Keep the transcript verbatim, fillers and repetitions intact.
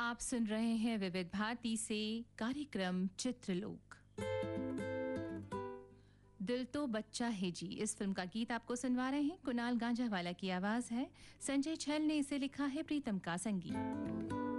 आप सुन रहे हैं विविध भारती से कार्यक्रम चित्रलोक। दिल तो बच्चा है जी, इस फिल्म का गीत आपको सुनवा रहे हैं कुणाल गांजावाला की आवाज है, संजय छल ने इसे लिखा है, प्रीतम का संगीत।